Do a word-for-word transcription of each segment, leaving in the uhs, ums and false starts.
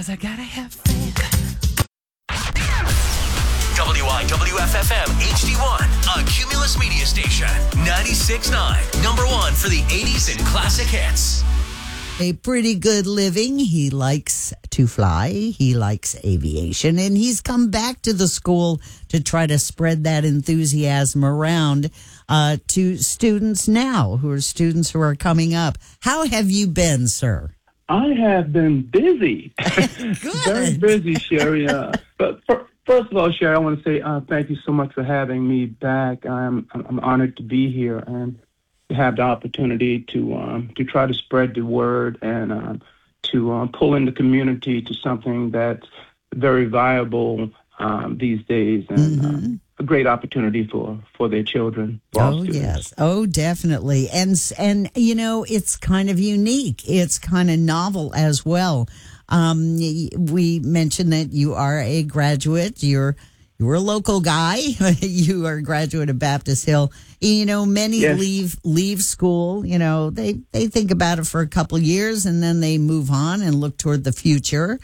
'cause I gotta have faith. W I W F F M H D one, a Cumulus Media Station. ninety-six point nine, number one for the eighties and classic hits. A pretty good living. He likes to fly. He likes aviation. And he's come back to the school to try to spread that enthusiasm around uh, to students now, who are students who are coming up. How have you been, sir? I have been busy. Good. Very busy, Sherry. Uh, but for, first of all, Sherry, I want to say uh, thank you so much for having me back. I'm, I'm honored to be here and to have the opportunity to um, to try to spread the word and uh, to um, pull in the community to something that's very viable um, these days, and Mm-hmm. uh, a great opportunity for, for their children. For our Oh, students. yes. Oh, definitely. And, and you know, it's kind of unique. It's kind of novel as well. Um, y- we mentioned that you are a graduate. You're you're a local guy. You are a graduate of Baptist Hill. You know, many Yes. leave leave school. You know, they, they think about it for a couple of years and then they move on and look toward the future.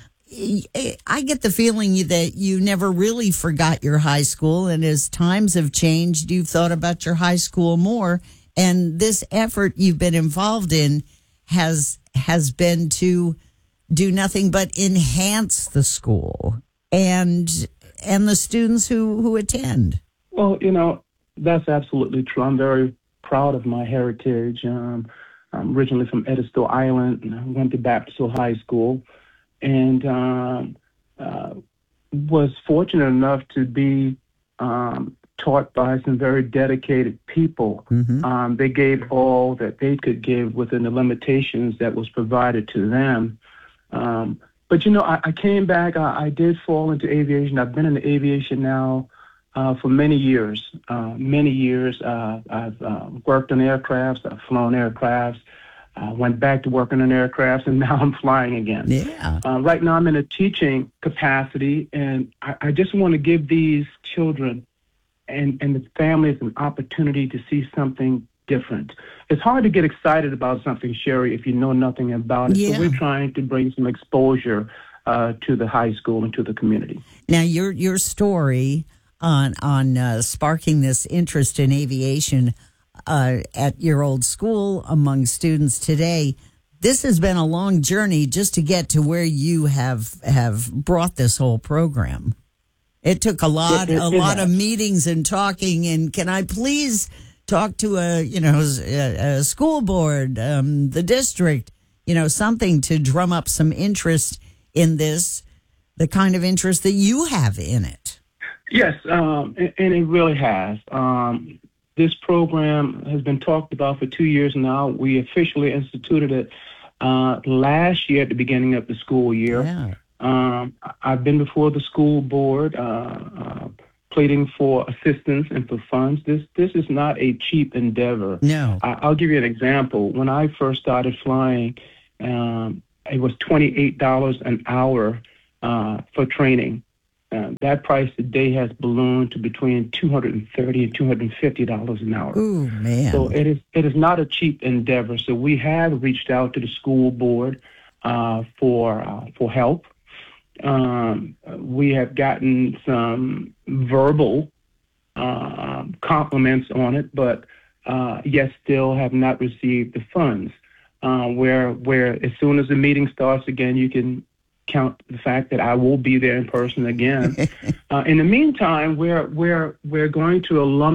I get the feeling that you never really forgot your high school, and as times have changed, you've thought about your high school more. And this effort you've been involved in has has been to do nothing but enhance the school and and the students who, who attend. Well, you know, that's absolutely true. I'm very proud of my heritage. Um, I'm originally from Edisville Island, and I went to Baptist Hill High School, and um, uh, was fortunate enough to be um, taught by some very dedicated people. Mm-hmm. Um, they gave all that they could give within the limitations that was provided to them. Um, but, you know, I, I came back. I, I did fall into aviation. I've been in aviation now uh, for many years, uh, many years. Uh, I've uh, worked on aircrafts. I've flown aircrafts. I went back to working on aircrafts, and now I'm flying again. Yeah. Uh, right now I'm in a teaching capacity, and I, I just want to give these children and, and the families an opportunity to see something different. It's hard to get excited about something, Sherry, if you know nothing about it. Yeah. So we're trying to bring some exposure uh, to the high school and to the community. Now, your your story on on uh, sparking this interest in aviation uh, at your old school among students today, this has been a long journey just to get to where you have have brought this whole program. It took a lot, It- it- a it lot has. of meetings and talking. And can I please talk to a, you know, a, a school board, um, the district, you know, something to drum up some interest in this, the kind of interest that you have in it. Yes, um, and, and it really has. Um, this program has been talked about for two years now. We officially instituted it uh, last year at the beginning of the school year. Yeah. Um, I've been before the school board uh, uh, pleading for assistance and for funds. This this is not a cheap endeavor. No. I, I'll give you an example. When I first started flying, um, it was twenty-eight dollars an hour uh, for training. Uh, that price today has ballooned to between two hundred thirty dollars and two hundred fifty dollars an hour. Ooh, man. So it is it is not a cheap endeavor. So we have reached out to the school board uh, for uh, for help. Um, we have gotten some verbal uh, compliments on it, but uh, yet still have not received the funds. Uh, where where as soon as the meeting starts again, you can count the fact that I will be there in person again. uh, in the meantime, we're we're we're going to alumni